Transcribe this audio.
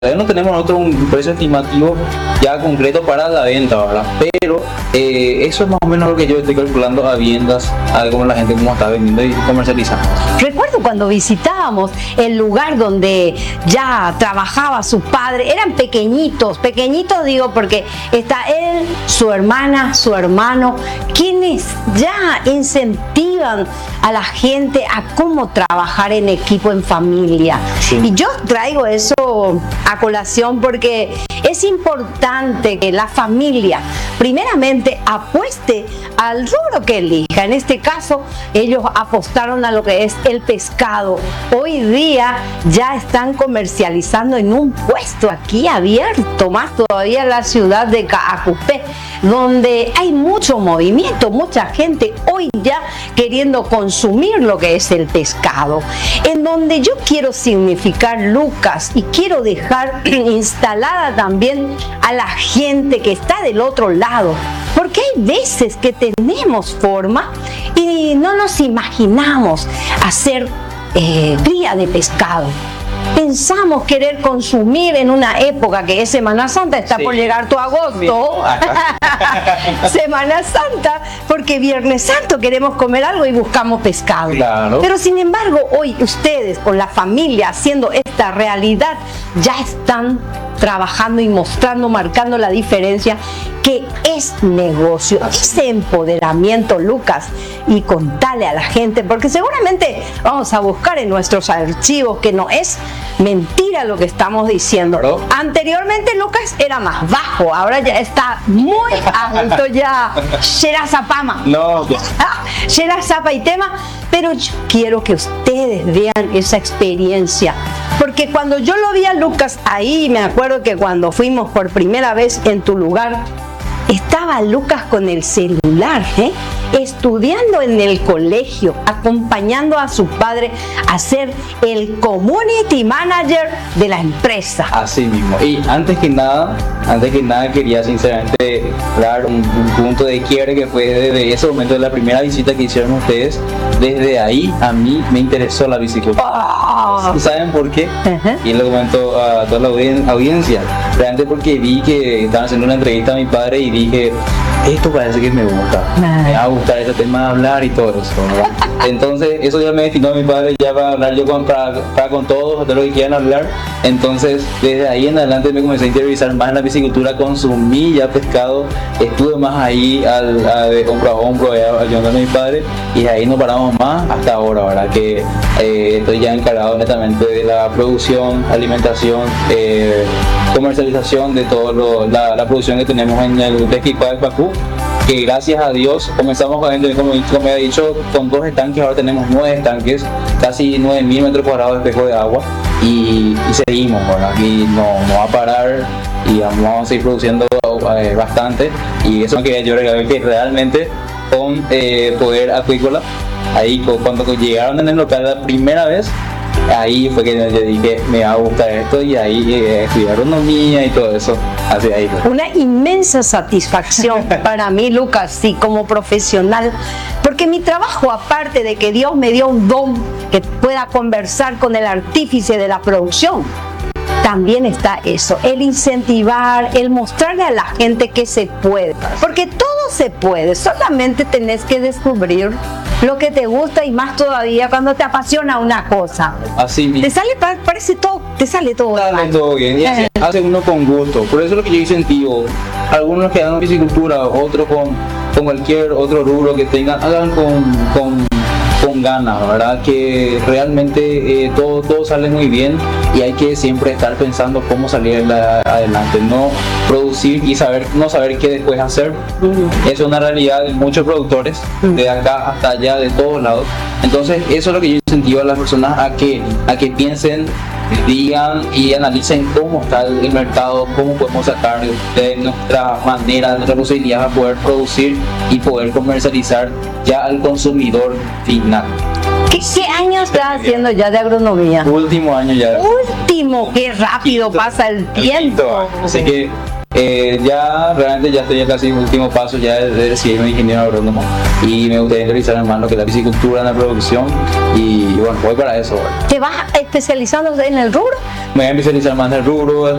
no tenemos nosotros un precio estimativo ya concreto para la venta, ¿verdad? Pero eso es más o menos lo que yo estoy calculando a viendas, a cómo la gente cómo está vendiendo y comercializando. Recuerdo cuando visitábamos el lugar donde ya trabajaba su padre, eran pequeñitos digo porque está él, su hermana, su hermano, quienes ya incentivan a la gente a cómo trabajar en equipo, en familia. Sí. Y yo traigo eso a colación porque es importante que la familia primeramente apueste al rubro que elija. En este caso, ellos apostaron a lo que es el pescado. Hoy día ya están comercializando en un puesto aquí abierto, más todavía en la ciudad de Caacupé, donde hay mucho movimiento, mucha gente hoy ya queriendo consumir lo que es el pescado. En donde yo quiero significar, Lucas, y quiero dejar instalada también a la gente que está del otro lado, porque hay veces que tenemos forma y no nos imaginamos hacer cría de pescado. Pensamos querer consumir en una época que es Semana Santa, está por llegar tu agosto, Semana Santa, porque Viernes Santo queremos comer algo y buscamos pescado. Claro. Pero sin embargo, hoy ustedes con la familia haciendo esta realidad ya están trabajando y mostrando, marcando la diferencia que es negocio, ese empoderamiento, Lucas, y contale a la gente, porque seguramente vamos a buscar en nuestros archivos que no es mentira lo que estamos diciendo. ¿No? Anteriormente, Lucas, era más bajo, ahora ya está muy alto ya. Shera Zapama. No. Shera Zapa y tema, pero yo quiero que ustedes vean esa experiencia. Porque cuando yo lo vi a Lucas ahí, me acuerdo que cuando fuimos por primera vez en tu lugar, estaba Lucas con el celular, estudiando en el colegio, acompañando a su padre a ser el community manager de la empresa. Así mismo. Y antes que nada quería sinceramente dar un punto de quiebre que fue desde ese momento de la primera visita que hicieron ustedes. Desde ahí a mí me interesó la bicicleta. Oh. ¿Saben por qué? Y le comento a toda la audiencia. Realmente porque vi que estaban haciendo una entrevista a mi padre y dije, esto parece que me gusta. Me va a gustar ese tema de hablar y todo eso, ¿verdad? Entonces eso ya me destinó a mi padre ya para hablar yo para con todos, de lo que quieran hablar. Entonces desde ahí en adelante me comencé a interiorizar más en la piscicultura, consumí ya pescado, estuve más ahí de hombro a hombro ayudando a mi padre y ahí no paramos más hasta ahora, ¿verdad? Que estoy ya encargado netamente de la producción, alimentación, comercialización de todo la producción que tenemos en el Pesquicuá del Pacú, que gracias a Dios comenzamos como he dicho, con 2 estanques, ahora tenemos 9 estanques, casi 9.000 metros cuadrados de espejo de agua y seguimos, ¿verdad? Y no va a parar y vamos a seguir produciendo bastante, y eso que yo regalé que realmente con Poder Acuícola, ahí cuando llegaron en el local la primera vez, ahí fue que yo dije, me va a gustar esto, y ahí estudié agronomía y todo eso. Así ahí fue. Una inmensa satisfacción para mí, Lucas, sí, como profesional, porque mi trabajo, aparte de que Dios me dio un don que pueda conversar con el artífice de la producción, también está eso, el incentivar, el mostrarle a la gente que se puede, porque todo se puede, solamente tenés que descubrir lo que te gusta, y más todavía cuando te apasiona una cosa. Así mismo. Te sale, parece todo, te sale todo bien. Sale todo bien, y hace uno con gusto. Por eso es lo que yo incentivo. Algunos que hagan piscicultura, otros con cualquier otro rubro que tengan, hagan con ganas, ¿verdad? Que realmente todo sale muy bien, y hay que siempre estar pensando cómo salir adelante, no producir y no saber qué después hacer. Es una realidad de muchos productores, de acá hasta allá, de todos lados. Entonces eso es lo que yo incentivo a las personas a que piensen, digan y analicen cómo está el mercado, cómo podemos sacar de nuestra manera, de nuestra posibilidad a poder producir y poder comercializar ya al consumidor final. ¿Qué año estás haciendo ya de agronomía? Último año ya. Último, qué rápido pasa el tiempo. Así que ya realmente ya estoy ya casi en último paso ya de decidirme ingeniero agrónomo, y me gustaría realizar más lo que es la piscicultura en la producción, y bueno, voy para eso. ¿Te vas especializando en el rubro? Me voy a especializar más en el rubro,